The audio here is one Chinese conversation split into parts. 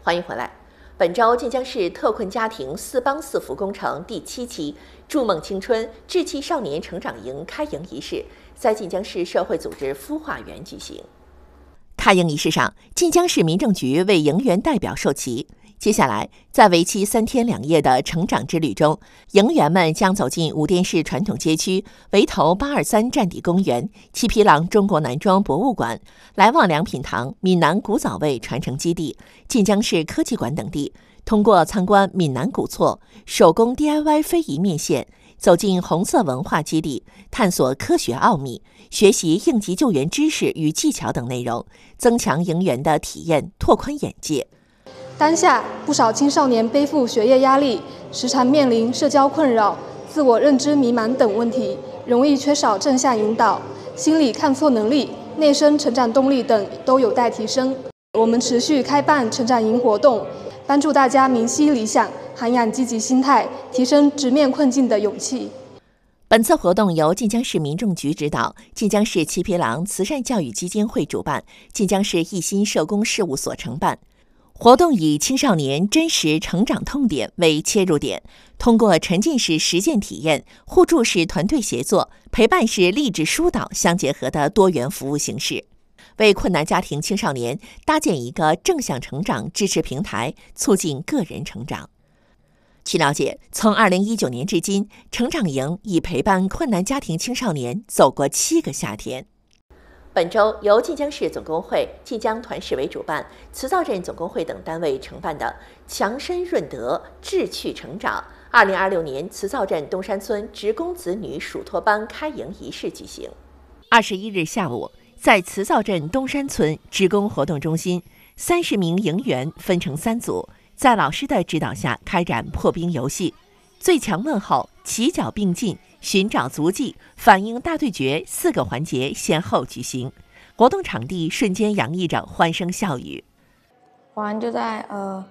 欢迎回来。本周晋江市特困家庭4帮4福工程第7期“筑梦青春志气少年成长营”开营仪式在晋江市社会组织孵化园举行。开营仪式上，晋江市民政局为营员代表授旗。接下来，在为期3天2夜的成长之旅中，营员们将走进武店市传统街区围头823战地公园、七匹狼中国男装博物馆、来旺良品堂闽南古早味传承基地、晋江市科技馆等地，通过参观闽南古厝、手工 DIY 非遗面线，走进红色文化基地，探索科学奥秘，学习应急救援知识与技巧等内容，增强营员的体验，拓宽眼界。 当下，不少青少年背负学业压力，时常面临社交困扰、自我认知迷茫等问题，容易缺少正向引导，心理抗挫能力、内生成长动力等都有待提升。我们持续开办成长营活动，帮助大家明晰理想，涵养积极心态，提升直面困境的勇气。 本次活动由晋江市民政局指导，晋江市七匹狼慈善教育基金会主办，晋江市一心社工事务所承办。活动以青少年真实成长痛点为切入点，通过沉浸式实践体验、互助式团队协作、陪伴式励志疏导相结合的多元服务形式，为困难家庭青少年搭建一个正向成长支持平台，促进个人成长。据了解，从2019年至今，成长营已陪伴困难家庭青少年走过7个夏天。本周由晋江市总工会、晋江团市委主办，磁灶镇总工会等单位承办的“强身润德，志趣成长”2026年磁灶镇东山村职工子女属托班开营仪式举行。21日下午，在磁灶镇东山村职工活动中心，30名营员分成3组，在老师的指导下开展破冰游戏、最强问候、起脚并进、寻找足迹、反应大对决4个环节先后举行，活动场地瞬间洋溢着欢声笑语。 玩就在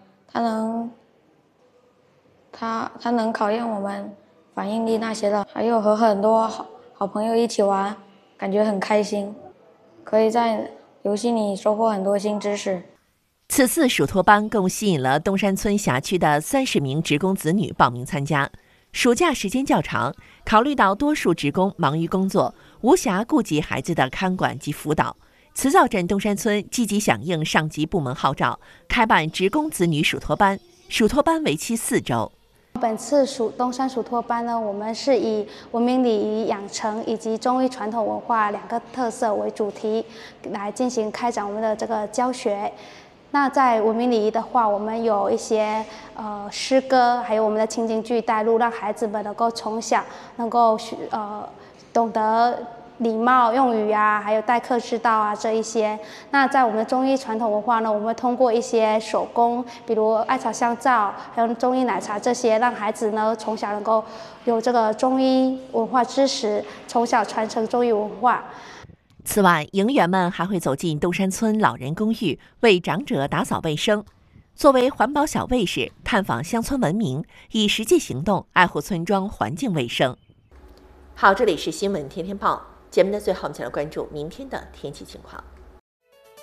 他能考验我们反应力那些的，还有和很多好朋友一起玩，感觉很开心，可以在游戏里收获很多新知识。 此次属托班共吸引了东山村辖区的30名职工子女报名参加。暑假时间较长，考虑到多数职工忙于工作，无暇顾及孩子的看管及辅导，磁灶镇东山村积极响应上级部门号召，开办职工子女属托班。属托班为期4周。 本次东山属托班呢，我们是以文明礼仪养成以及中医传统文化2个特色为主题来进行开展我们的这个教学。那在文明礼仪的话，我们有一些诗歌，还有我们的情景剧带入，让孩子们能够从小能够懂得礼貌用语啊，还有待客之道啊这一些。那在我们中医传统文化呢，我们通过一些手工，比如艾草香皂，还有中医奶茶这些，让孩子呢从小能够有这个中医文化知识，从小传承中医文化。 此外，营员们还会走进东山村老人公寓，为长者打扫卫生。作为环保小卫士，探访乡村文明，以实际行动爱护村庄环境卫生。好，这里是新闻天天报节目的最后，我们再来关注明天的天气情况。